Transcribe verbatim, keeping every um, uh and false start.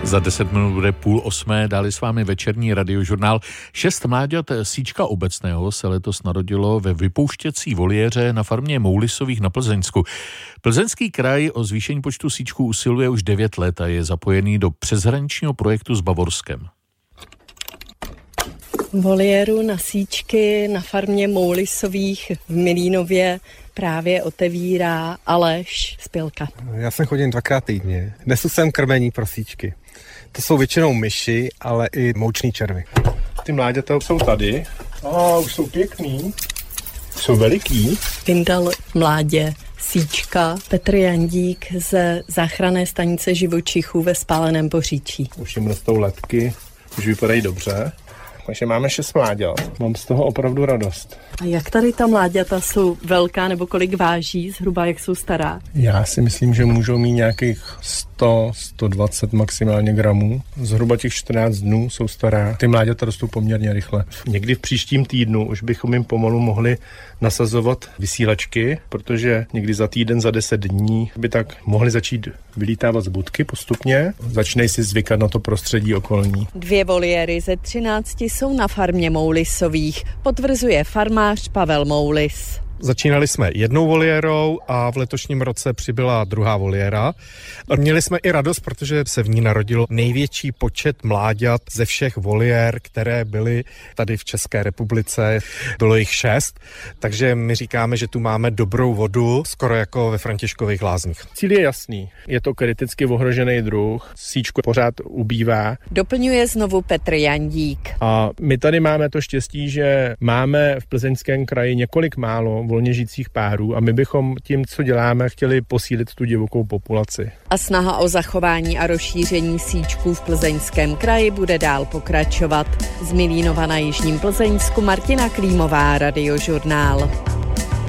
Za deset minut bude půl osmé, dali s vámi večerní radiožurnál. Šest mláďat síčka obecného se letos narodilo ve vypouštěcí voliéře na farmě Moulisových na Plzeňsku. Plzeňský kraj o zvýšení počtu síčků usiluje už devět let a je zapojený do přeshraničního projektu s Bavorskem. Voliéru na síčky na farmě Moulisových v Milínově právě otevírá Aleš Spilka. Já jsem chodím dvakrát týdně. Nesu sem krmení pro síčky. To jsou většinou myši, ale i mouční červy. Ty mláďata jsou tady. A už jsou pěkný. Jsou veliký. Vyndal mládě síčka Petr Jandík ze záchranné stanice živočichů ve Spáleném Poříčí. Už jim rostou letky, už vypadají dobře. Takže máme šest mláďat. Mám z toho opravdu radost. A jak tady ta mláďata jsou velká nebo kolik váží, zhruba jak jsou stará? Já si myslím, že můžou mít nějakých sto, sto dvacet maximálně gramů. Zhruba těch čtrnáct dnů jsou stará. Ty mláďata rostou poměrně rychle. Někdy v příštím týdnu už bychom jim pomalu mohli nasazovat vysílačky, protože někdy za týden, za deset dní by tak mohli začít vylítávat z budky postupně. Začínají si zvykat na to prostředí okolní. Dvě voliéry ze třinácti jsou na farmě Moulisových, potvrzuje farmář Pavel Moulis. Začínali jsme jednou voliérou a v letošním roce přibyla druhá voliéra. Měli jsme i radost, protože se v ní narodil největší počet mláďat ze všech voliér, které byly tady v České republice. Bylo jich šest, takže my říkáme, že tu máme dobrou vodu, skoro jako ve Františkových Lázních. Cíl je jasný. Je to kriticky ohrožený druh. Síčku pořád ubývá. Doplňuje znovu Petr Jandík. A my tady máme to štěstí, že máme v Plzeňském kraji několik málo volně žijících párů a my bychom tím, co děláme, chtěli posílit tu divokou populaci. A snaha o zachování a rozšíření síčků v Plzeňském kraji bude dál pokračovat. Z Milínova na jižním Plzeňsku Martina Klímová, Radiožurnál.